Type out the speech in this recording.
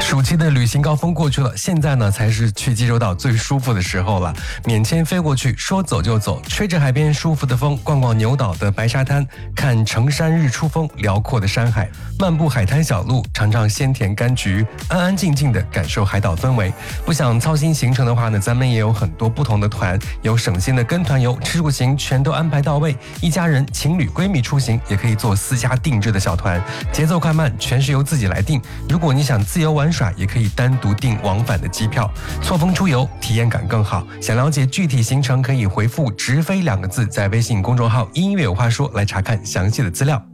暑期的旅行高峰过去了，现在呢才是去济州岛最舒服的时候了。免签飞过去，说走就走，吹着海边舒服的风，逛逛牛岛的白沙滩，看成山日出风，辽阔的山海，漫步海滩小路，尝尝鲜甜柑橘，安安静静的感受海岛氛围。不想操心行程的话呢，咱们也有很多不同的团，有省心的跟团游，吃住行全都安排到位。一家人、情侣、闺蜜出行也可以做私家定制的小团，节奏快慢全是由自己来定。如果你想自由玩耍，也可以单独订往返的机票，错峰出游体验感更好。想了解具体行程，可以回复直飞2个字，在微信公众号音乐有话说来查看详细的资料。